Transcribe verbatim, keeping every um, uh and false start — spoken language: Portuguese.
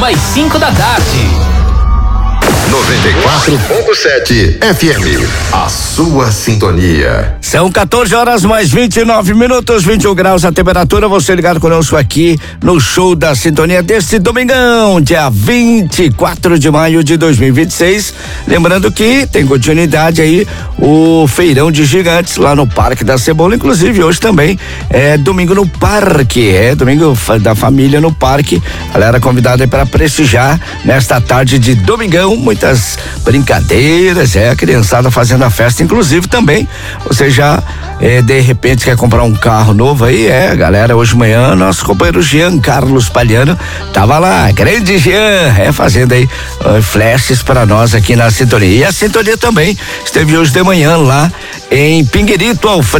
às cinco da tarde. noventa e quatro ponto sete F M, a sua sintonia. São quatorze horas mais vinte e nove minutos, vinte e um graus a temperatura. Você ligado conosco aqui no show da sintonia deste domingão, dia vinte e quatro de maio de dois mil e vinte e seis. Lembrando que tem continuidade aí o feirão de gigantes lá no Parque da Cebola. Inclusive hoje também é domingo no parque, é domingo da família no parque. Galera convidada aí para prestigiar nesta tarde de domingão. Muitas brincadeiras, é a criançada fazendo a festa, inclusive também você já é, de repente quer comprar um carro novo aí, é galera, hoje de manhã nosso companheiro Jean Carlos Paliano tava lá, grande Jean, é fazendo aí uh, flashes para nós aqui na sintonia, e a sintonia também esteve hoje de manhã lá em Pinguerito, Alfredo